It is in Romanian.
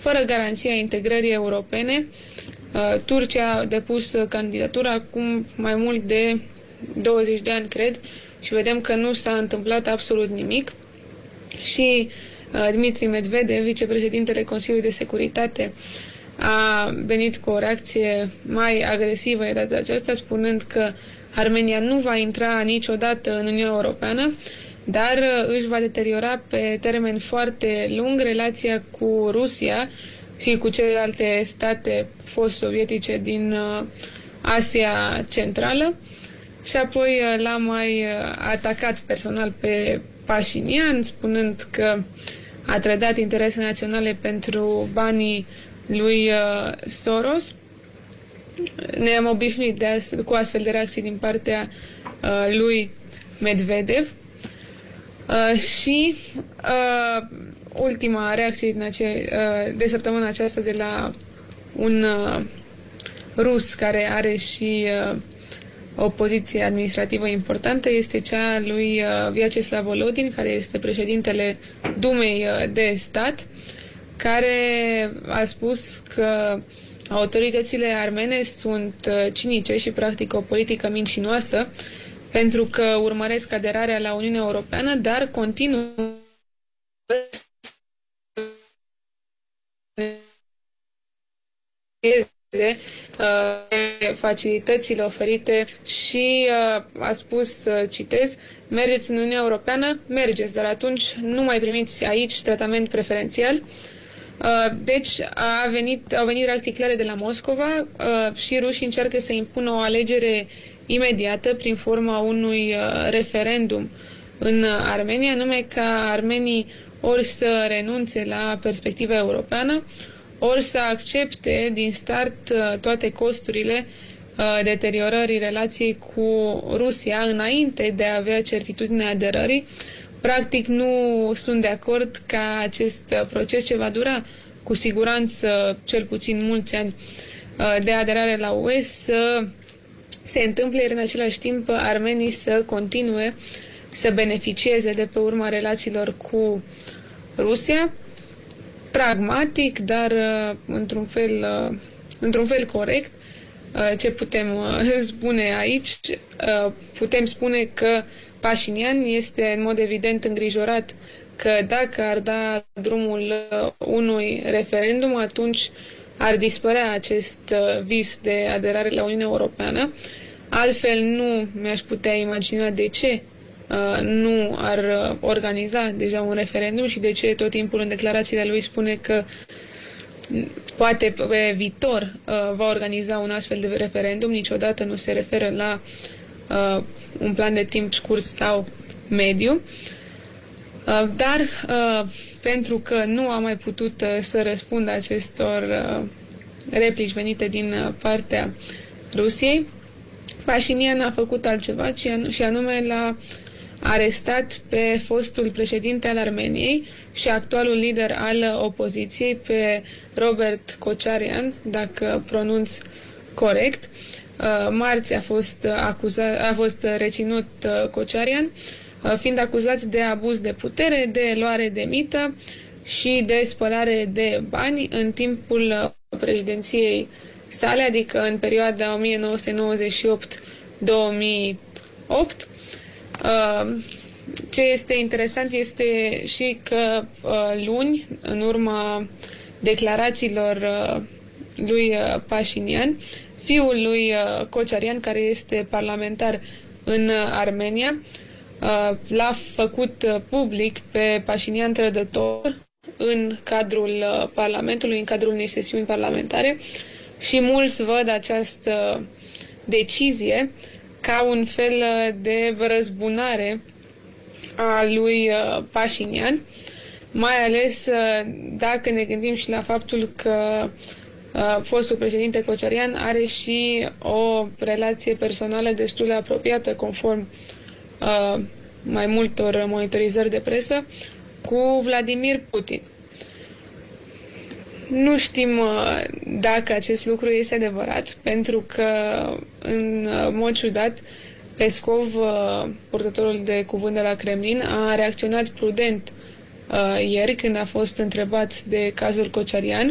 fără garanția integrării europene. Turcia a depus candidatura acum mai mult de 20 de ani, cred, și vedem că nu s-a întâmplat absolut nimic. Și Dmitri Medvedev, vicepreședintele Consiliului de Securitate, a venit cu o reacție mai agresivă de data aceasta, spunând că Armenia nu va intra niciodată în Uniunea Europeană, dar își va deteriora pe termen foarte lung relația cu Rusia și cu celelalte state fost-sovietice din Asia Centrală. Și apoi l-a mai atacat personal pe Pașinian, spunând că a trădat interese naționale pentru banii lui Soros. Ne-am obișnuit cu astfel de reacții din partea lui Medvedev. Și ultima reacție de săptămâna aceasta de la un rus care are și o poziție administrativă importantă este cea lui Vyacheslav Volodin, care este președintele Dumei de stat, care a spus că autoritățile armene sunt cinice și practică o politică mincinoasă pentru că urmăresc aderarea la Uniunea Europeană, dar continuă facilitățile oferite și a spus, citez, mergeți în Uniunea Europeană, mergeți, dar atunci nu mai primiți aici tratament preferențial. Deci au venit reacții clare de la Moscova și rușii încearcă să impună o alegere imediată prin forma unui referendum în Armenia, anume ca armenii ori să renunțe la perspectiva europeană, ori să accepte din start toate costurile deteriorării relației cu Rusia înainte de a avea certitudinea aderării. Practic nu sunt de acord ca acest proces, ce va dura cu siguranță cel puțin mulți ani de aderare la UE, să se întâmple, iar în același timp armenii să continue să beneficieze de pe urma relațiilor cu Rusia. Pragmatic, dar într-un fel corect. Ce putem spune aici? Putem spune că Pașinian este în mod evident îngrijorat că dacă ar da drumul unui referendum, atunci ar dispărea acest vis de aderare la Uniunea Europeană. Altfel nu mi-aș putea imagina de ce nu ar organiza deja un referendum și de ce tot timpul în declarațiile lui spune că poate pe viitor va organiza un astfel de referendum. Niciodată nu se referă la un plan de timp scurt sau mediu. Dar pentru că nu a mai putut să răspundă acestor replici venite din partea Rusiei, Pașinian a făcut altceva și anume l-a arestat pe fostul președinte al Armeniei și actualul lider al opoziției, pe Robert Kocharyan, dacă pronunț corect. Marți a fost reținut Kocharyan, fiind acuzat de abuz de putere, de luare de mită și de spălare de bani în timpul președinției sale, adică în perioada 1998-2008. Ce este interesant este și că luni, în urma declarațiilor lui Pașinian, fiul lui Kocharyan, care este parlamentar în Armenia, l-a făcut public pe Pașinian trădător în cadrul Parlamentului, în cadrul unei sesiuni parlamentare, și mulți văd această decizie ca un fel de răzbunare a lui Pașinian, mai ales dacă ne gândim și la faptul că fostul președinte Kocharyan are și o relație personală destul de apropiată, conform mai multor monitorizări de presă, cu Vladimir Putin. Nu știm dacă acest lucru este adevărat, pentru că, în mod ciudat, Peskov, purtătorul de cuvânt de la Kremlin, a reacționat prudent ieri când a fost întrebat de cazul Kocharyan